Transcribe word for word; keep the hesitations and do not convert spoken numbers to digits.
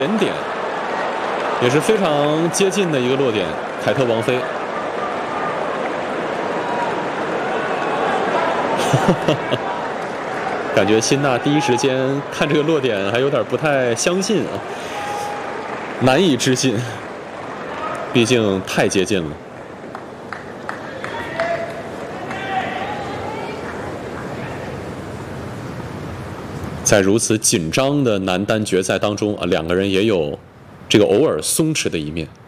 点点，也是非常接近的一个落点，凯特王妃。感觉辛纳第一时间看这个落点还有点不太相信啊，难以置信，毕竟太接近了。在如此紧张的男单决赛当中啊，两个人也有这个偶尔松弛的一面。